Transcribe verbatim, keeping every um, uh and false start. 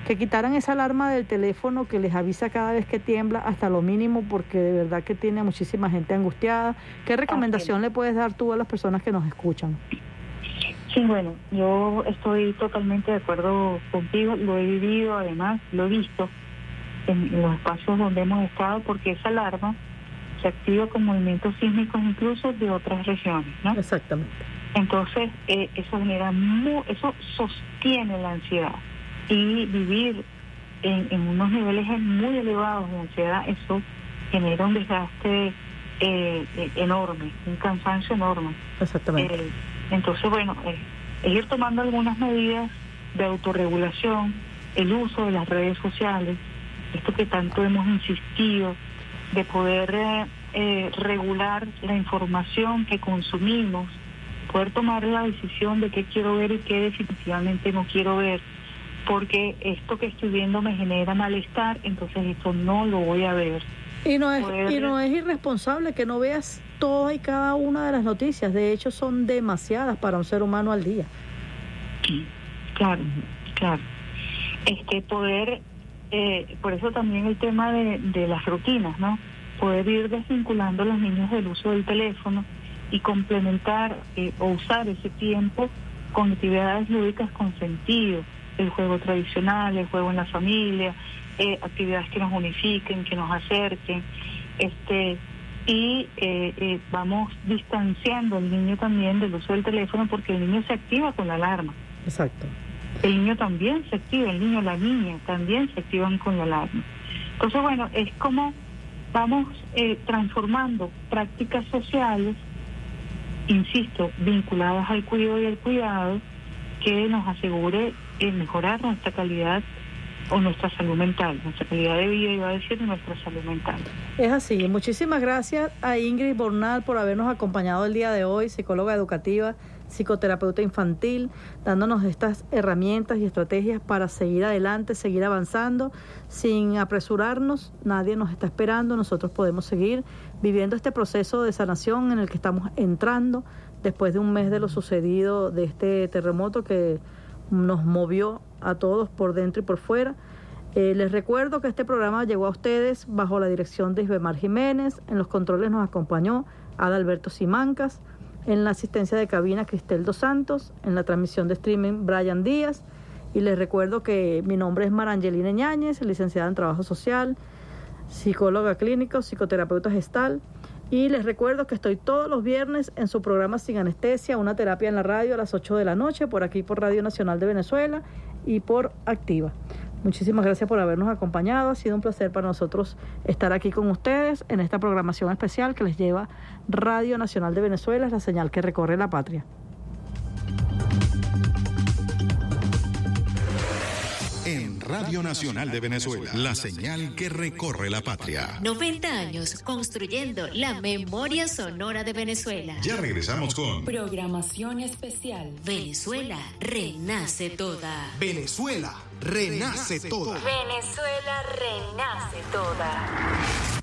que quitaran esa alarma del teléfono que les avisa cada vez que tiembla hasta lo mínimo, porque de verdad que tiene muchísima gente angustiada. ¿Qué recomendación le puedes dar tú a las personas que nos escuchan? Sí, bueno, yo estoy totalmente de acuerdo contigo, lo he vivido, además lo he visto en los espacios donde hemos estado, porque esa alarma se activa con movimientos sísmicos incluso de otras regiones, ¿no? Exactamente. Entonces, eh, eso genera, mu- eso sostiene la ansiedad, y vivir en, en unos niveles muy elevados de ansiedad, eso genera un desgaste eh, eh, enorme, un cansancio enorme. Exactamente. Eh, entonces, bueno, eh, es ir tomando algunas medidas de autorregulación, el uso de las redes sociales, esto que tanto hemos insistido, de poder eh, eh, regular la información que consumimos, poder tomar la decisión de qué quiero ver y qué definitivamente no quiero ver, porque esto que estoy viendo me genera malestar, entonces esto no lo voy a ver. Y no es, Poder... y no es irresponsable que no veas todas y cada una de las noticias. De hecho, son demasiadas para un ser humano al día. Claro, claro. Este poder, eh, por eso también el tema de, de las rutinas, ¿no? Poder ir desvinculando a los niños del uso del teléfono y complementar eh, o usar ese tiempo con actividades lúdicas con sentido, el juego tradicional, el juego en la familia, eh, actividades que nos unifiquen, que nos acerquen, este y eh, eh, vamos distanciando al niño también del uso del teléfono, porque el niño se activa con la alarma. Exacto. El niño también se activa, el niño, la niña también se activan con la alarma. Entonces, bueno, es como vamos eh, transformando prácticas sociales, insisto, vinculadas al cuidado y al cuidado, que nos asegure eh, mejorar nuestra calidad o nuestra salud mental, nuestra calidad de vida, iba a decir, nuestra salud mental. Es así. Muchísimas gracias a Ingrid Bornal por habernos acompañado el día de hoy, psicóloga educativa, psicoterapeuta infantil, dándonos estas herramientas y estrategias para seguir adelante, seguir avanzando, sin apresurarnos. Nadie nos está esperando, nosotros podemos seguir viviendo este proceso de sanación en el que estamos entrando después de un mes de lo sucedido, de este terremoto que nos movió a todos por dentro y por fuera. Eh, les recuerdo que este programa llegó a ustedes bajo la dirección de Isbemar Jiménez. En los controles nos acompañó Adalberto Simancas, en la asistencia de cabina Cristel Dos Santos, en la transmisión de streaming Brian Díaz. Y les recuerdo que mi nombre es Marangelina Ñáñez, licenciada en Trabajo Social, psicóloga clínica, psicoterapeuta gestal. Y les recuerdo que estoy todos los viernes en su programa Sin Anestesia, una terapia en la radio a las ocho de la noche, por aquí por Radio Nacional de Venezuela y por Activa. Muchísimas gracias por habernos acompañado. Ha sido un placer para nosotros estar aquí con ustedes en esta programación especial que les lleva Radio Nacional de Venezuela, la señal que recorre la patria. En Radio Nacional de Venezuela, la señal que recorre la patria. noventa años construyendo la memoria sonora de Venezuela. Ya regresamos con programación especial. Venezuela renace toda. Venezuela renace toda. Venezuela renace toda.